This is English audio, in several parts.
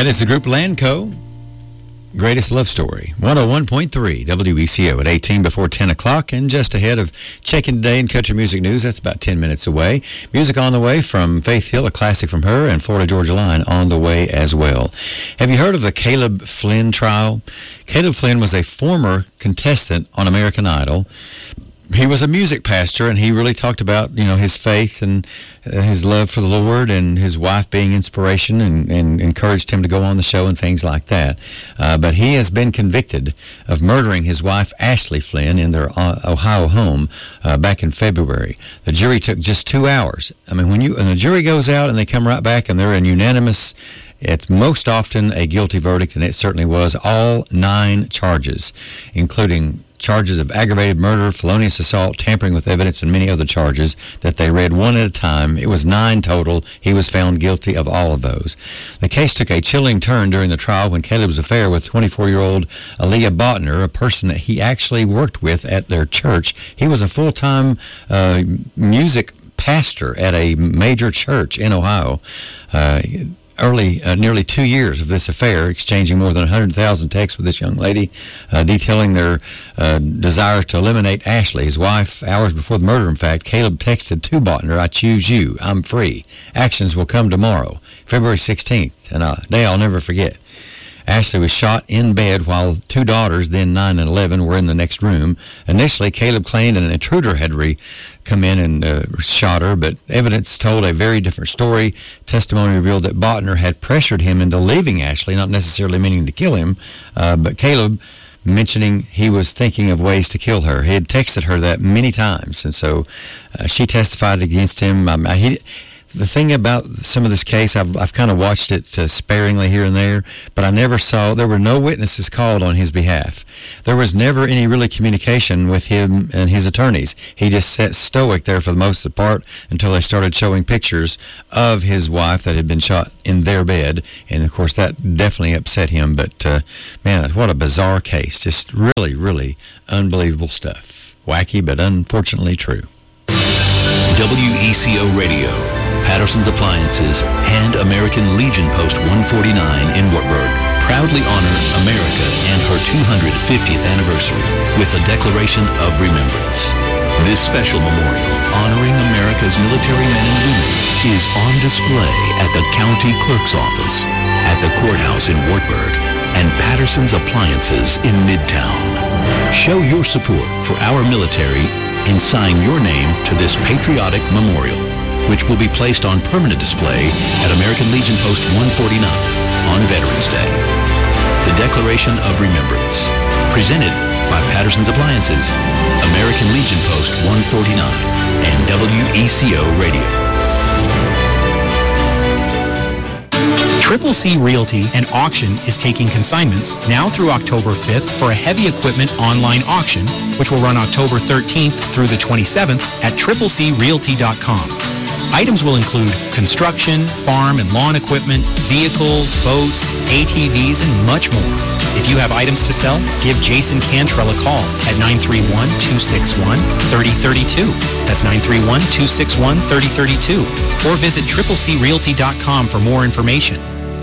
That is the group Landco. Greatest Love Story. 101.3 WECO at 18 before 10 o'clock, and just ahead of checking today in country music news. That's about 10 minutes away. Music on the way from Faith Hill, a classic from her, and Florida Georgia Line on the way as well. Have you heard of the Caleb Flynn trial? Caleb Flynn was a former contestant on American Idol. He was a music pastor, and he really talked about, his faith and his love for the Lord, and his wife being inspiration, and encouraged him to go on the show and things like that. But he has been convicted of murdering his wife, Ashley Flynn, in their Ohio home back in February. The jury took just 2 hours. I mean, when the jury goes out and they come right back and they're in unanimous, it's most often a guilty verdict, and it certainly was. All 9 charges, including charges of aggravated murder, felonious assault, tampering with evidence, and many other charges that they read one at a time. It was 9 total. He was found guilty of all of those. The case took a chilling turn during the trial when Caleb's affair with 24-year-old Aaliyah Botner, a person that he actually worked with at their church. He was a full-time music pastor at a major church in Ohio. Nearly 2 years of this affair, exchanging more than 100,000 texts with this young lady, detailing their desires to eliminate Ashley, his wife. Hours before the murder, in fact, Caleb texted to Botner, "I choose you. I'm free. Actions will come tomorrow." February 16th, and a day I'll never forget. Ashley was shot in bed while 2 daughters, then 9 and 11, were in the next room. Initially, Caleb claimed an intruder had come in and shot her, but evidence told a very different story. Testimony revealed that Botner had pressured him into leaving Ashley, not necessarily meaning to kill him, but Caleb mentioning he was thinking of ways to kill her. He had texted her that many times, and so she testified against him. The thing about some of this case, I've kind of watched it sparingly here and there, but I never saw, there were no witnesses called on his behalf. There was never any really communication with him and his attorneys. He just sat stoic there for the most of the part until they started showing pictures of his wife that had been shot in their bed, and of course that definitely upset him. But man, what a bizarre case. Just really, really unbelievable stuff. Wacky, but unfortunately true. WECO Radio, Patterson's Appliances, and American Legion Post 149 in Wartburg proudly honor America and her 250th anniversary with a declaration of remembrance. This special memorial honoring America's military men and women is on display at the County Clerk's Office, at the Courthouse in Wartburg, and Patterson's Appliances in Midtown. Show your support for our military and sign your name to this patriotic memorial, which will be placed on permanent display at American Legion Post 149 on Veterans Day. The Declaration of Remembrance, presented by Patterson's Appliances, American Legion Post 149, and WECO Radio. Triple C Realty and Auction is taking consignments now through October 5th for a heavy equipment online auction, which will run October 13th through the 27th at triplecrealty.com. Items will include construction, farm and lawn equipment, vehicles, boats, ATVs, and much more. If you have items to sell, give Jason Cantrell a call at 931-261-3032. That's 931-261-3032. Or visit triplecrealty.com for more information.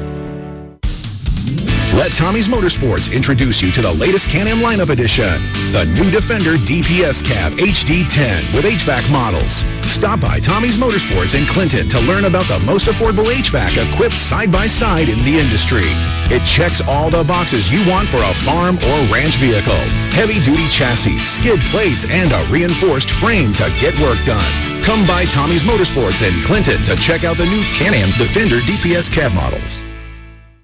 Let Tommy's Motorsports introduce you to the latest Can-Am lineup edition, the new Defender DPS Cab HD10 with HVAC models. Stop by Tommy's Motorsports in Clinton to learn about the most affordable HVAC equipped side-by-side in the industry. It checks all the boxes you want for a farm or ranch vehicle. Heavy-duty chassis, skid plates, and a reinforced frame to get work done. Come by Tommy's Motorsports in Clinton to check out the new Can-Am Defender DPS Cab models.